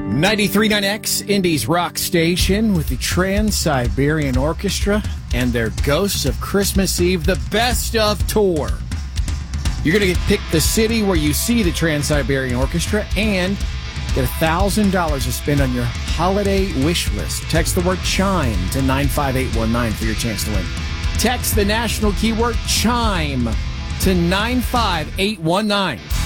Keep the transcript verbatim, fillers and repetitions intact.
ninety-three point nine X, Indy's rock station, with the Trans-Siberian Orchestra and their Ghosts of Christmas Eve, the Best of Tour. You're going to pick the city where you see the Trans-Siberian Orchestra and get one thousand dollars to spend on your holiday wish list. Text the word CHIME to nine five eight one nine for your chance to win. Text the national keyword CHIME to nine five eight one nine.